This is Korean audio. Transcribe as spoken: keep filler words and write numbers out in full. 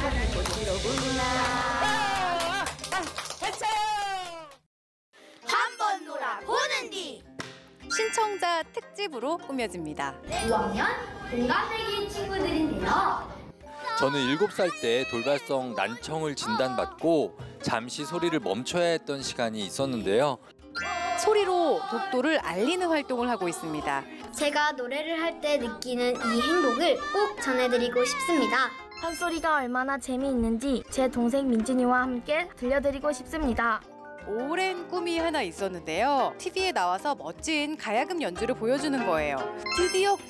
한번 놀아보는 뒤 신청자 특집으로 꾸며집니다. 오 학년 동갑내기 친구들인데요. 저는 일곱 살 때 돌발성 난청을 진단받고 잠시 소리를 멈춰야 했던 시간이 있었는데요. 소리로 독도를 알리는 활동을 하고 있습니다. 제가 노래를 할 때 느끼는 이 행복을 꼭 전해드리고 싶습니다. 판소리가 얼마나 재미있는지 제 동생 민진이와 함께 들려드리고 싶습니다. 오랜 꿈이 하나 있었는데요. 티비에 나와서 멋진 가야금 연주를 보여주는 거예요. 드디어